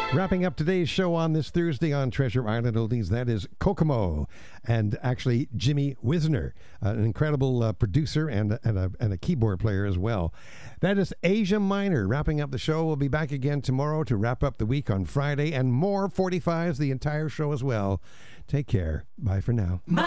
Wrapping up today's show on this Thursday on Treasure Island Oldies, that is Kokomo, and actually Jimmy Wisner, an incredible producer and a keyboard player as well. That is Asia Minor. Wrapping up the show. We'll be back again tomorrow to wrap up the week on Friday, and more 45s, the entire show as well. Take care. Bye for now.